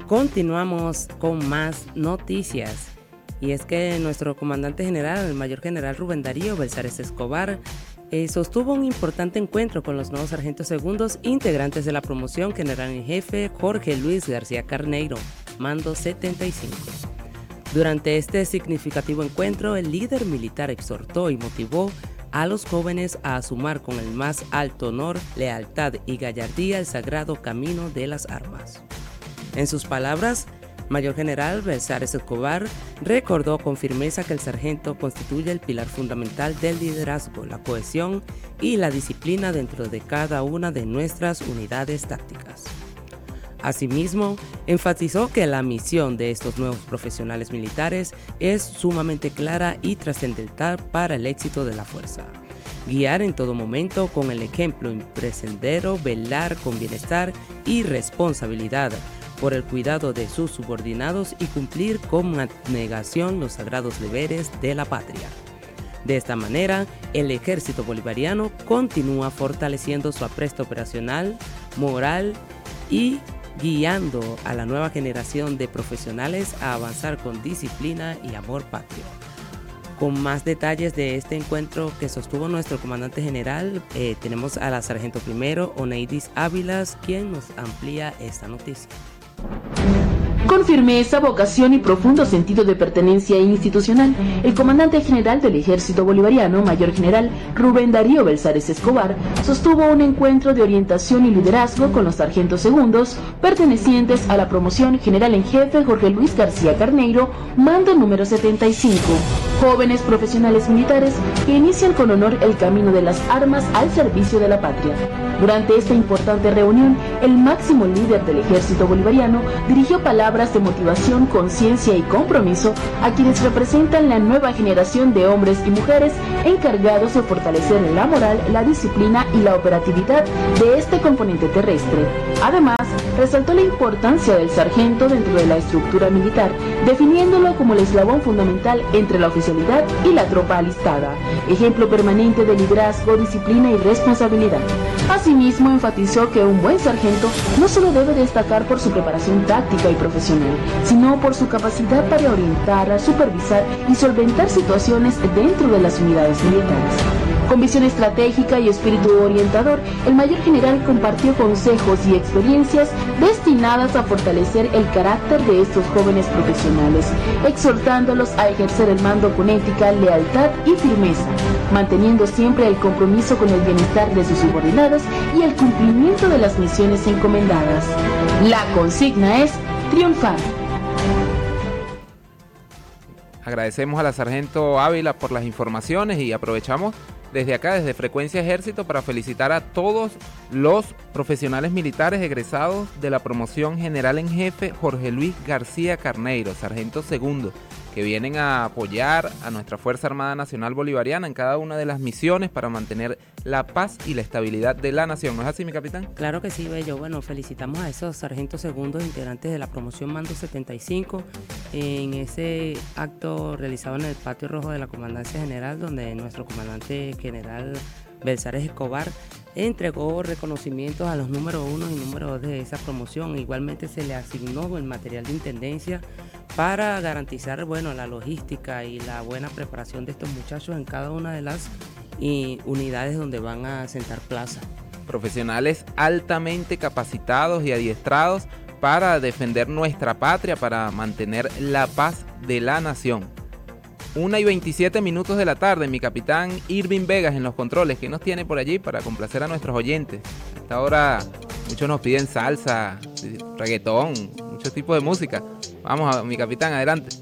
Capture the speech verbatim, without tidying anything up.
Continuamos con más noticias. Y es que nuestro comandante general, el mayor general Rubén Darío Belzares Escobar, eh, sostuvo un importante encuentro con los nuevos sargentos segundos integrantes de la promoción general en jefe Jorge Luis García Carneiro, mando setenta y cinco. Durante este significativo encuentro, el líder militar exhortó y motivó a los jóvenes a asumir con el más alto honor, lealtad y gallardía el sagrado camino de las armas. En sus palabras, Mayor General Belzares Escobar recordó con firmeza que el sargento constituye el pilar fundamental del liderazgo, la cohesión y la disciplina dentro de cada una de nuestras unidades tácticas. Asimismo, enfatizó que la misión de estos nuevos profesionales militares es sumamente clara y trascendental para el éxito de la fuerza. Guiar en todo momento con el ejemplo imprescindero, velar con bienestar y responsabilidad por el cuidado de sus subordinados y cumplir con abnegación los sagrados deberes de la patria. De esta manera, el Ejército Bolivariano continúa fortaleciendo su apresto operacional, moral y guiando a la nueva generación de profesionales a avanzar con disciplina y amor patrio. Con más detalles de este encuentro que sostuvo nuestro comandante general, eh, tenemos a la sargento primero Oneidis Ávilas, quien nos amplía esta noticia. Con firmeza, vocación y profundo sentido de pertenencia institucional, el comandante general del Ejército Bolivariano, Mayor General Rubén Darío Belzares Escobar, sostuvo un encuentro de orientación y liderazgo con los sargentos segundos pertenecientes a la promoción general en jefe Jorge Luis García Carneiro, mando número setenta y cinco. Jóvenes profesionales militares que inician con honor el camino de las armas al servicio de la patria. Durante esta importante reunión, el máximo líder del Ejército Bolivariano dirigió palabras de motivación, conciencia y compromiso a quienes representan la nueva generación de hombres y mujeres encargados de fortalecer la moral, la disciplina y la operatividad de este componente terrestre. Además, resaltó la importancia del sargento dentro de la estructura militar, definiéndolo como el eslabón fundamental entre la oficialidad y la tropa alistada, ejemplo permanente de liderazgo, disciplina y responsabilidad. Asimismo, enfatizó que un buen sargento no solo debe destacar por su preparación táctica y profesional, sino por su capacidad para orientar, supervisar y solventar situaciones dentro de las unidades militares. Con visión estratégica y espíritu orientador, el mayor general compartió consejos y experiencias destinadas a fortalecer el carácter de estos jóvenes profesionales, exhortándolos a ejercer el mando con ética, lealtad y firmeza, manteniendo siempre el compromiso con el bienestar de sus subordinados y el cumplimiento de las misiones encomendadas. La consigna es triunfar. Agradecemos a la sargento Ávila por las informaciones y aprovechamos desde acá, desde Frecuencia Ejército, para felicitar a todos los profesionales militares egresados de la promoción general en jefe Jorge Luis García Carneiro, sargento segundo, que vienen a apoyar a nuestra Fuerza Armada Nacional Bolivariana en cada una de las misiones para mantener la paz y la estabilidad de la nación. ¿No es así, mi capitán? Claro que sí, Bello. Bueno, felicitamos a esos sargentos segundos integrantes de la promoción Mando setenta y cinco en ese acto realizado en el Patio Rojo de la Comandancia General, donde nuestro comandante general Belzares Escobar entregó reconocimientos a los número uno y número dos de esa promoción. Igualmente se le asignó el material de intendencia para garantizar, bueno, la logística y la buena preparación de estos muchachos en cada una de las y unidades donde van a sentar plaza. Profesionales altamente capacitados y adiestrados para defender nuestra patria, para mantener la paz de la nación. Una y veintisiete minutos de la tarde, mi capitán Irving Vegas en los controles. ¿Qué nos tiene por allí para complacer a nuestros oyentes? Hasta ahora muchos nos piden salsa, reggaetón, muchos tipos de música. Vamos, a, mi capitán, adelante.